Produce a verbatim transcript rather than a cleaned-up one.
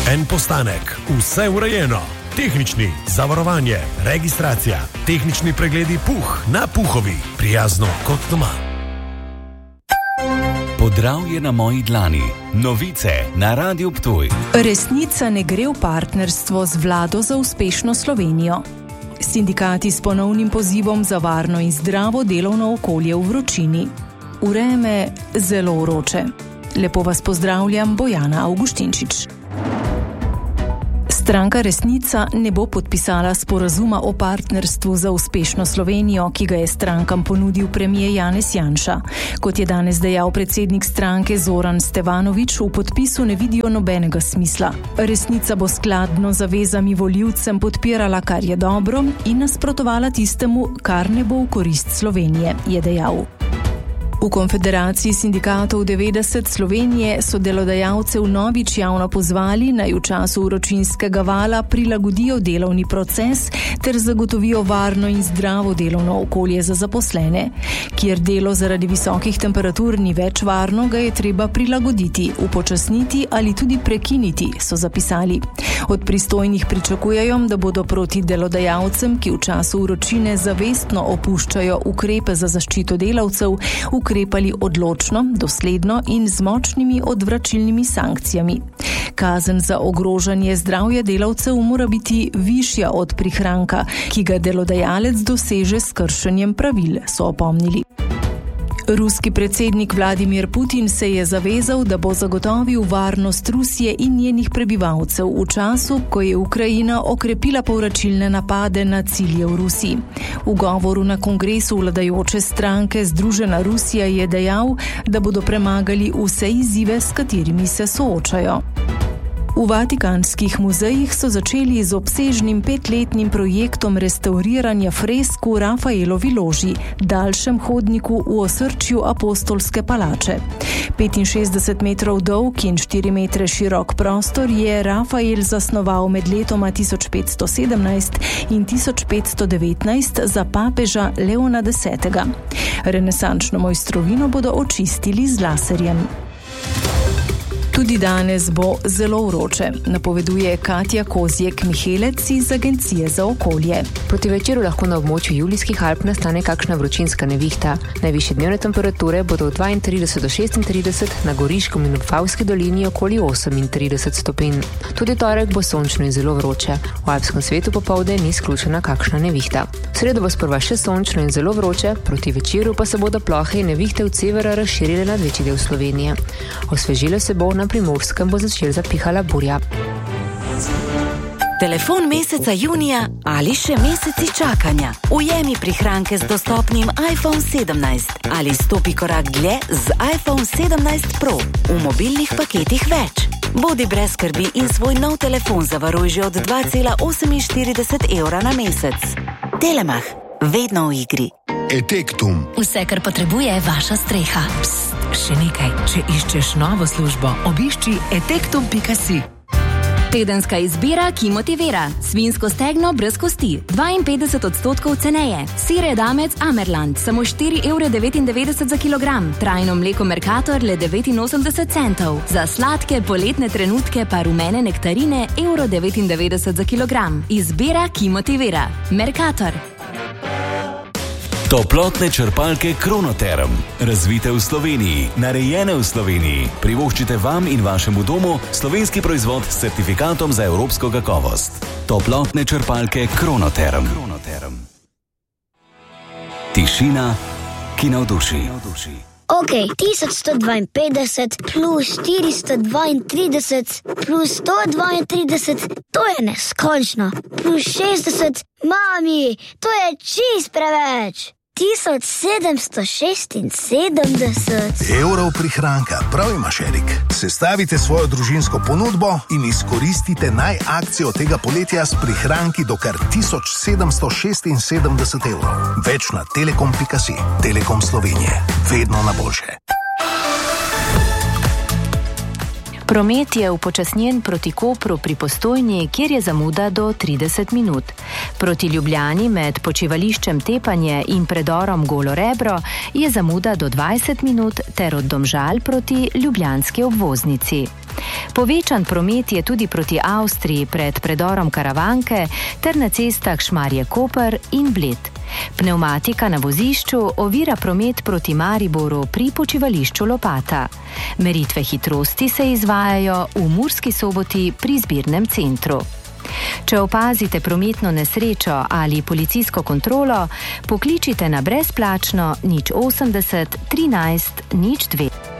En postanek, vse urejeno. Tehnični, zavarovanje, registracija, tehnični pregledi Puh na Puhovi. Prijazno kot doma. Podravje na moji dlani. Novice na Radiu Ptuj. Resnica ne gre v partnerstvo z vlado za uspešno Slovenijo. Sindikati s ponovnim pozivom za varno in zdravo delovno okolje v vročini. Vreme zelo vroče. Lepo vas pozdravljam, Bojana Avguštinčič. Stranka Resnica ne bo podpisala sporazuma o partnerstvu za uspešno Slovenijo, ki ga je strankam ponudil premier Janez Janša. Kot je danes dejal predsednik stranke Zoran Stevanović, v podpisu ne vidijo nobenega smisla. Resnica bo skladno z zavezami volivcem podpirala, kar je dobro, in nasprotovala tistemu, kar ne bo v korist Slovenije, je dejal. V Konfederaciji sindikatov devetdeset Slovenije so delodajalce vnovič javno pozvali, naj v času vročinskega vala prilagodijo delovni proces ter zagotovijo varno in zdravo delovno okolje za zaposlene. Kjer delo zaradi visokih temperatur ni več varno, ga je treba prilagoditi, upočasniti ali tudi prekiniti, so zapisali. Od pristojnih pričakujejo, da bodo proti delodajalcem, ki v času vročine zavestno opuščajo ukrepe za zaščito delavcev, ukrepali odločno, dosledno in z močnimi odvračilnimi sankcijami. Kazen za ogrožanje zdravja delavcev mora biti višja od prihranka, ki ga delodajalec doseže s kršenjem pravil, so opomnili. Ruski predsednik Vladimir Putin se je zavezal, da bo zagotovil varnost Rusije in njenih prebivalcev v času, ko je Ukrajina okrepila povračilne napade na cilje v Rusiji. V govoru na kongresu vladajoče stranke Združena Rusija je dejal, da bodo premagali vse izzive, s katerimi se soočajo. V vatikanskih muzejih so začeli z obsežnim petletnim projektom restauriranja fresk v Rafaelovi loži, daljšem hodniku v osrčju Apostolske palače. petinšestdeset metrov dolg in štiri metre širok prostor je Rafael zasnoval med letoma tisoč petsto sedemnajst in tisoč petsto devetnajst za papeža Leona desetega. Renesančno mojstrovino bodo očistili z laserjem. Tudi danes bo zelo vroče, napoveduje Katja Kozjek-Mihelec iz Agencije za okolje. Proti večeru lahko na območju Julijskih Alp nastane kakšna vročinska nevihta. Najvišje dnevne temperature bodo od dvaintrideset do šestintrideset, na Goriškem in Vipavski dolini okoli osemintrideset stopinj. Tudi torek bo sončno in zelo vroče. V alpskem svetu popovdne ni izključena kakšna nevihta. V sredo bo sprva še sončno in zelo vroče, proti večeru pa se bodo plohe in nevihte od severa razširile nad večji del Slovenije. Osvežilo se bo, na Primorskem bo začel zapihala burja. Telefon meseca junija ali še meseci čakanja. Ujemi prihranke z dostopnim iPhone sedemnajst ali stopi korak dlje z iPhone sedemnajst Pro. V mobilnih paketih več. Bodi brez skrbi in svoj nov telefon zavaruj že od dva cela oseminštirideset evra na mesec. Telemach. Vedno v igri. Etektum. Vse, kar potrebuje vaša streha. Psst, še nekaj. Če iščeš novo službo, obišči etektum pika si. Tedenska izbira, ki motivira. Svinsko stegno brez kosti, dvainpetdeset odstotkov ceneje. Sir edamec Amerland, samo štiri evre devetindevetdeset za kilogram. Trajno mleko Mercator le devetinosemdeset centov. Za sladke poletne trenutke pa rumene nektarine evro devetindevetdeset za kilogram. Izbira, ki motivira. Mercator. Toplotne črpalke Kronoterm. Razvite v Sloveniji, narejene v Sloveniji. Privoščite vam in vašemu domu slovenski proizvod s certifikatom za evropsko kakovost. Toplotne črpalke Kronoterm. Kronoterm. Tišina, ki navduši. Ok, tisoč sto dvainpetdeset plus štiristo dvaintrideset plus sto dvaintrideset, to je neskončno. Plus šestdeset, mami, to je čist preveč. tisoč sedemsto šestinsedemdeset evrov prihranka, prav imaš, Erik. Sestavite svojo družinsko ponudbo in izkoristite naj akcijo tega poletja s prihranki do kar tisoč sedemsto šestinsedemdeset evrov. Več na telekom pika si. Telekom Slovenije. Vedno na boljše. Promet je upočasnjen proti Kopru pri Postojni, kjer je zamuda do trideset minut. Proti Ljubljani med počivališčem Tepanje in predorom Golo Rebro je zamuda do dvajset minut ter od Domžal proti ljubljanski obvoznici. Povečan promet je tudi proti Avstriji pred predorom Karavanke ter na cestah Šmarje-Koper in Bled. Pnevmatika na vozišču ovira promet proti Mariboru pri počivališču Lopata. Meritve hitrosti se izvajajo v Murski Soboti pri zbirnem centru. Če opazite prometno nesrečo ali policijsko kontrolo, pokličite na brezplačno nič osemdeset trinajst nič dve.